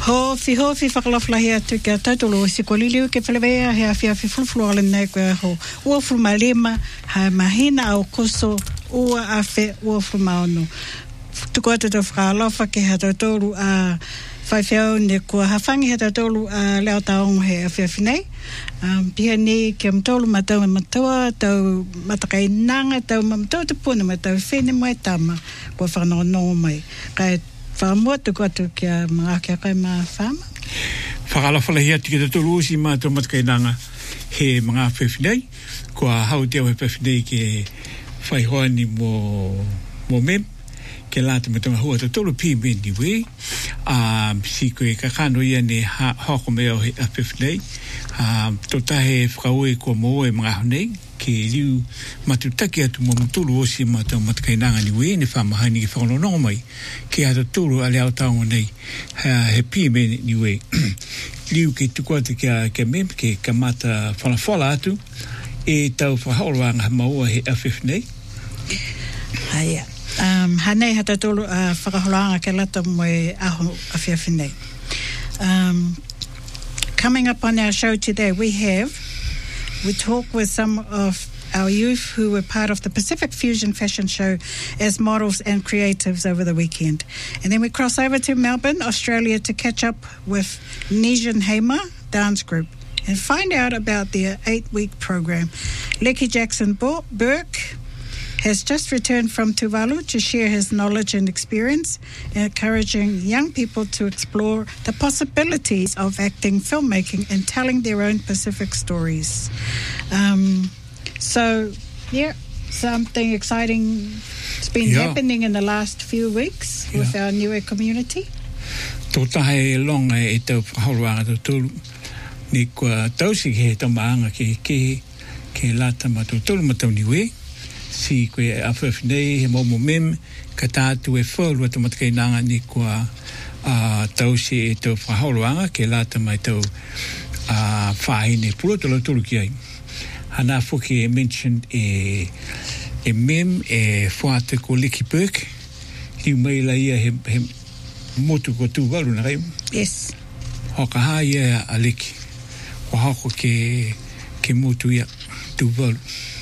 Hofi whakalawhalahi atu kia tautolo si koliliu ke whalewea hea whiawhi fulfuluale nei koe ho ua fulmalima hae mahina au koso ua awhe ua fulmaono. Tuku atu tau whakalofa ke hea tautolu a whaiwhau ne kua hawhangi hea tautolu a leo taongo he a whiawhi nei. Pia ni ke mtolu matau matua, tau matakai nanga, tau mamtua te puna matau whene mai tama kua whanonongo mai. Kai whamua tuku atu kia mga kia kai maa whama. Whakalawhalahi atu ki te tolu usi maa tau matakai nanga he mga whiawhinei. Kua hau teo he whiawhinei ke whaihoani mo mem. Ke lata me tonga hua te tolu pi me ni we. Si koe kakano ia ne hoko meo he a whiawhinei. Tō tahe whakaue kua moe mga honei. Ke liu matutaki atu mo mtulu osi ma tau matakai nanga ni we ne whamahani ki whakononongo mai ke ata tulu a leo taongo nei he pia me ni we liu ke tuku atu kia mem ke kamata whanawhala atu e tau whahaoroanga maua he awhewhi nei. Haia hanei hata tulu whakaholoanga ke lata moe aho awhewhi nei. Coming up on our show today we talk with some of our youth who were part of the Pacific Fusion Fashion Show as models and creatives over the weekend. And then we cross over to Melbourne, Australia to catch up with Nesian Hamer Dance Group and find out about their 8-week program. Lecky Jackson Burke has just returned from Tuvalu to share his knowledge and experience, encouraging young people to explore the possibilities of acting, filmmaking, and telling their own Pacific stories. Something exciting has been happening in the last few weeks with our Niue community. Tō tahe longa e tau whakaoroanga tō tōlu. Ni kua tausi he tau maanga ke lata ma tō tōlu ma tau Niue. Si koe a whawhinei he momo mem ka tātu e whaurua tō matakai nanga ni kua tausi e tau whakaoroanga ke lata mai tau whahine puro tō tōlu ki ai. Hana whoki e mentioned e mem e whaate ko Lecky Burke. Hiu mai la ia he motu ko Tuvalu na rei. Yes. Hoka haa ia a Lecky. Ko hako ke motu ia Tuvalu.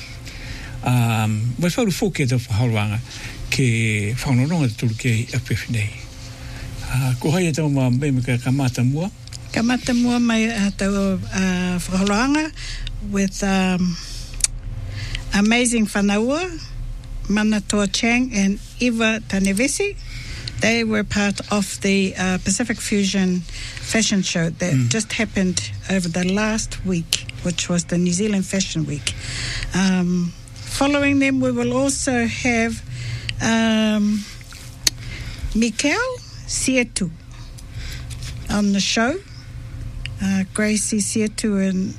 Mai whauru whoki e tau whahauranga ke whanononga te tulu ke a whiawhinei. Ko hai e tau ma meme ka kamata mua. Kamata mua mai tau whahauranga with amazing whanaua, Manatoa Chang and Eva Tanevesi. They were part of the Pacific Fusion Fashion Show that just happened over the last week, which was the New Zealand Fashion Week. Following them, we will also have Mikael Sietu on the show. Gracie Sietu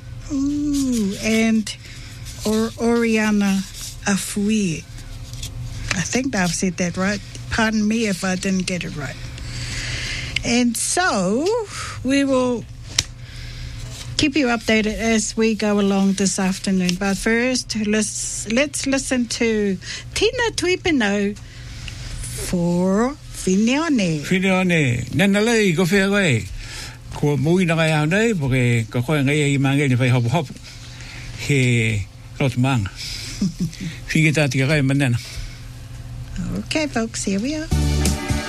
and Oriana Afui. I think I've said that right. Pardon me if I didn't get it right. And so we will keep you updated as we go along this afternoon. But first, let's listen to Tina Tuipino for Whineone. Whineone. Nana lei, ko whea koe. Ko mui na kai hau nei, poke ko koe ngai i mangai ni whai hopu hopu. He rot manga. Whige tāti ka kai manana. Okay, folks, here we are.